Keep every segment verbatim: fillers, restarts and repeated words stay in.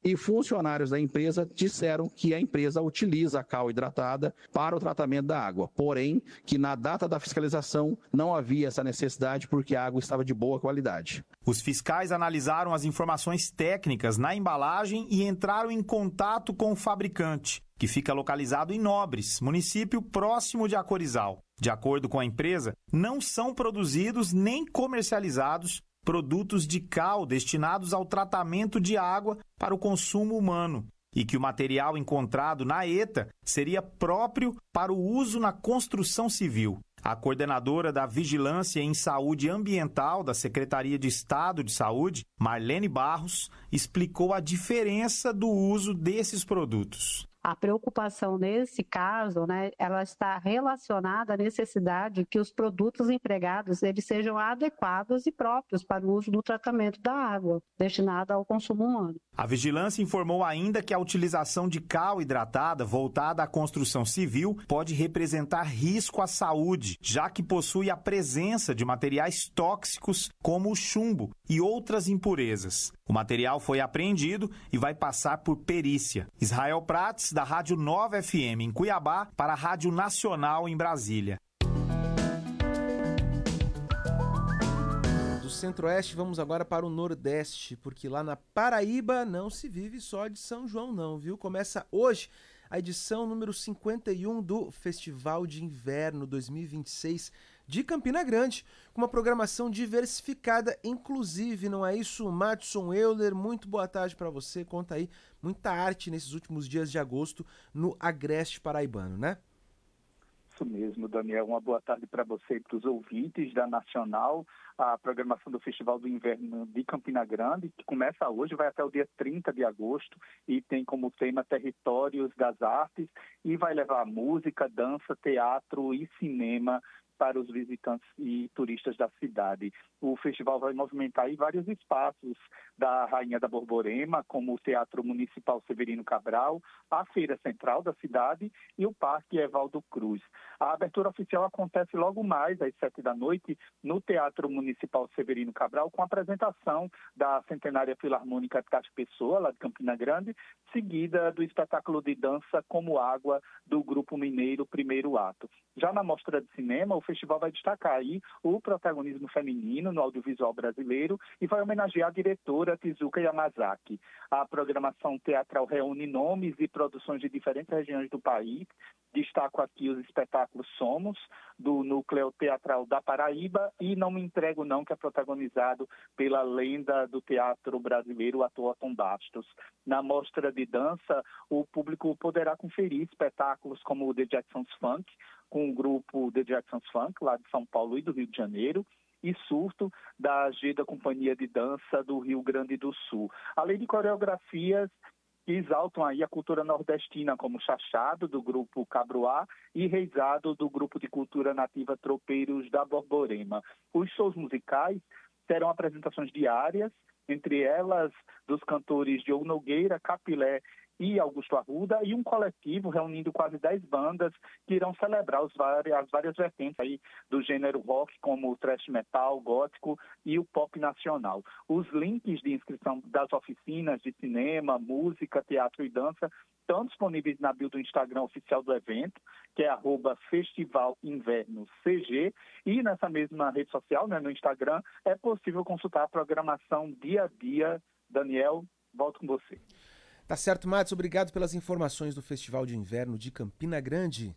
e funcionários da empresa disseram que a empresa utiliza a cal hidratada para o tratamento da água, porém que na data da fiscalização não havia essa necessidade porque a água estava de boa qualidade. Os fiscais analisaram as informações técnicas na embalagem e entraram em contato com o fabricante, que fica localizado em Nobres, município próximo de Acorizal. De acordo com a empresa, não são produzidos nem comercializados produtos de cal destinados ao tratamento de água para o consumo humano e que o material encontrado na ETA seria próprio para o uso na construção civil. A coordenadora da Vigilância em Saúde Ambiental da Secretaria de Estado de Saúde, Marlene Barros, explicou a diferença do uso desses produtos. A preocupação nesse caso, né, ela está relacionada à necessidade que os produtos empregados eles sejam adequados e próprios para o uso do tratamento da água destinada ao consumo humano. A vigilância informou ainda que a utilização de cal hidratada voltada à construção civil pode representar risco à saúde, já que possui a presença de materiais tóxicos como o chumbo e outras impurezas. O material foi apreendido e vai passar por perícia. Israel Prates, da Rádio Nova F M em Cuiabá, para a Rádio Nacional em Brasília. Do Centro-Oeste, vamos agora para o Nordeste, porque lá na Paraíba não se vive só de São João não, viu? Começa hoje a edição número cinquenta e um do Festival de Inverno dois mil e vinte e seis de Campina Grande, com uma programação diversificada, inclusive, não é isso? Madison Euler, muito boa tarde para você, conta aí muita arte nesses últimos dias de agosto no Agreste Paraibano, né? Isso mesmo, Daniel, uma boa tarde para você e para os ouvintes da Nacional. A programação do Festival do Inverno de Campina Grande, que começa hoje, vai até o dia trinta de agosto e tem como tema Territórios das Artes e vai levar música, dança, teatro e cinema para os visitantes e turistas da cidade. O festival vai movimentar aí vários espaços da Rainha da Borborema, como o Teatro Municipal Severino Cabral, a Feira Central da cidade e o Parque Evaldo Cruz. A abertura oficial acontece logo mais, às sete da noite, no Teatro Municipal Severino Cabral, com a apresentação da Centenária Filarmônica de Castro Pessoa, lá de Campina Grande, seguida do espetáculo de dança Como Água, do Grupo Mineiro Primeiro Ato. Já na mostra de cinema, o festival vai destacar aí o protagonismo feminino no audiovisual brasileiro e vai homenagear a diretora Tezuka Yamazaki. A programação teatral reúne nomes e produções de diferentes regiões do país. Destaco aqui os espetáculos Somos, do Núcleo Teatral da Paraíba, e Não Me Entrego Não, que é protagonizado pela lenda do teatro brasileiro, o ator Tom Bastos. Na mostra de dança, o público poderá conferir espetáculos como o The Jackson's Funk, com o grupo The Jackson's Funk, lá de São Paulo e do Rio de Janeiro, e Surto, da Agida Companhia de Dança do Rio Grande do Sul. Além de coreografias que exaltam aí a cultura nordestina, como Chachado, do grupo Cabruá, e Reisado, do grupo de cultura nativa Tropeiros da Borborema. Os shows musicais terão apresentações diárias, entre elas dos cantores Diogo Nogueira, Capilé e Augusto Arruda, e um coletivo reunindo quase dez bandas que irão celebrar os várias, as várias vertentes aí do gênero rock, como o thrash metal, gótico e o pop nacional. Os links de inscrição das oficinas de cinema, música, teatro e dança estão disponíveis na bio do Instagram oficial do evento, que é arroba Festival Inverno C G, e nessa mesma rede social, né, no Instagram, é possível consultar a programação dia a dia. Daniel, volto com você. Tá certo, Matos, obrigado pelas informações do Festival de Inverno de Campina Grande.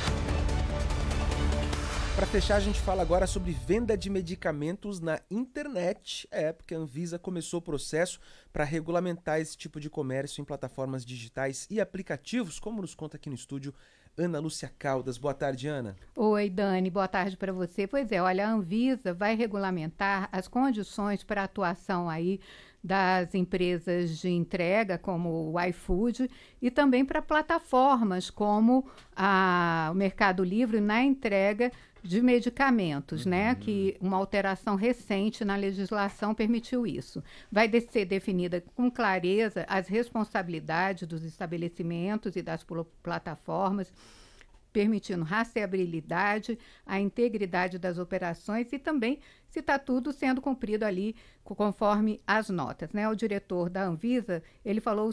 Para fechar, a gente fala agora sobre venda de medicamentos na internet. É, porque a Anvisa começou o processo para regulamentar esse tipo de comércio em plataformas digitais e aplicativos, como nos conta aqui no estúdio Ana Lúcia Caldas. Boa tarde, Ana. Oi, Dani, boa tarde para você. Pois é, olha, a Anvisa vai regulamentar as condições para a atuação aí das empresas de entrega, como o iFood, e também para plataformas como a, o Mercado Livre na entrega de medicamentos, uhum. né? Que uma alteração recente na legislação permitiu isso. Vai de, ser definida com clareza as responsabilidades dos estabelecimentos e das pl- plataformas, permitindo rastreabilidade, a integridade das operações e também se está tudo sendo cumprido ali conforme as notas, né? O diretor da Anvisa, ele falou o